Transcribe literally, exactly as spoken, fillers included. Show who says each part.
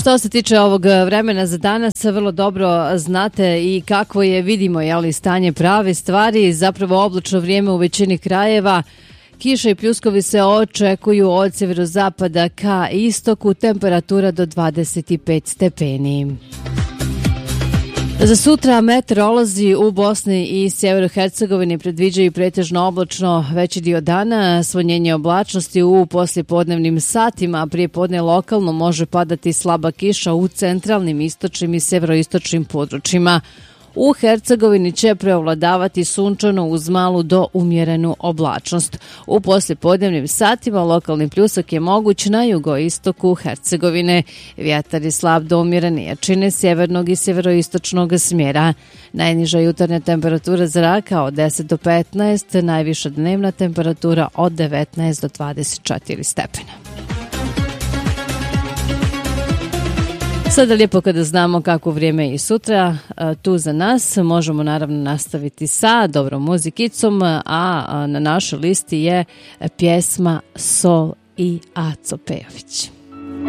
Speaker 1: Što se tiče ovog vremena za danas, vrlo dobro znate i kakvo je, vidimo, jeli, stanje prave stvari, zapravo oblačno vrijeme u većini krajeva. Kiša i pljuskovi se očekuju od sjeverozapada ka istoku, temperatura do dvadeset pet stepeni. Za sutra meteorolozi u Bosni i Sjeverno-Hercegovini predviđaju pretežno oblačno veći dio dana, smanjenje oblačnosti u poslijepodnevnim satima, prije podne lokalno može padati slaba kiša u centralnim, istočnim i sjeveroistočnim područjima. U Hercegovini će preovladavati sunčano uz malu do umjerenu oblačnost. U poslijepodnevnim satima lokalni pljusak je moguć na jugoistoku Hercegovine. Vjetar je slab do umjerene jačine sjevernog i sjeveroistočnog smjera. Najniža jutarnja temperatura zraka od deset do petnaest, najviša dnevna temperatura od devetnaest do dvadeset četiri stepena. Sada lijepo kada znamo kako vrijeme je i sutra tu za nas, možemo naravno nastaviti sa dobrom muzikicom, a na našoj listi je pjesma Sol i Aco Pejović.